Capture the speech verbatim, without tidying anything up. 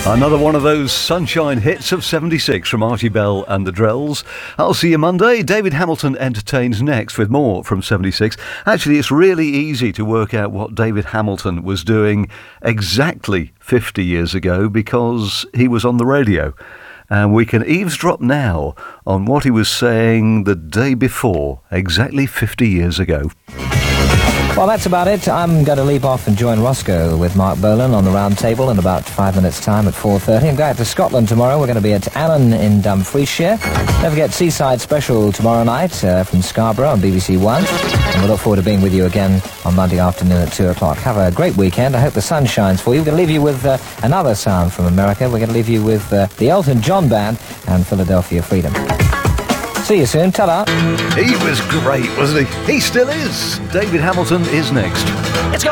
Another one of those sunshine hits of seventy-six from Archie Bell and the Drells. I'll see you Monday. David Hamilton entertains next with more from seventy-six. Actually, it's really easy to work out what David Hamilton was doing exactly fifty years ago because he was on the radio. And we can eavesdrop now on what he was saying the day before, exactly fifty years ago. Well, that's about it. I'm going to leap off and join Roscoe with Mark Bolan on the round table in about five minutes' time at four thirty. I'm going to Scotland tomorrow. We're going to be at Allen in Dumfriesshire. Don't forget Seaside Special tomorrow night uh, from Scarborough on B B C One. And we look forward to being with you again on Monday afternoon at two o'clock. Have a great weekend. I hope the sun shines for you. We're going to leave you with uh, another sound from America. We're going to leave you with uh, the Elton John Band and Philadelphia Freedom. See you soon. Ta-da. He was great, wasn't he? He still is. David Hamilton is next. It's